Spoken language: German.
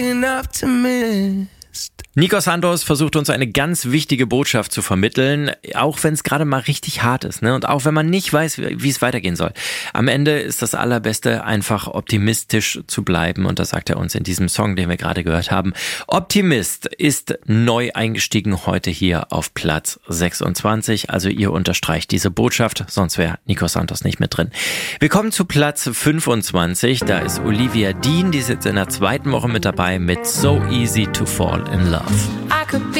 Nico Santos versucht uns eine ganz wichtige Botschaft zu vermitteln, auch wenn es gerade mal richtig hart ist, ne? Und auch wenn man nicht weiß, wie es weitergehen soll. Am Ende ist das Allerbeste, einfach optimistisch zu bleiben. Und das sagt er uns in diesem Song, den wir gerade gehört haben. Optimist ist neu eingestiegen heute hier auf Platz 26. Also ihr unterstreicht diese Botschaft, sonst wäre Nico Santos nicht mit drin. Wir kommen zu Platz 25. Da ist Olivia Dean, die ist jetzt in der zweiten Woche mit dabei mit So Easy to Fall in Love. I could be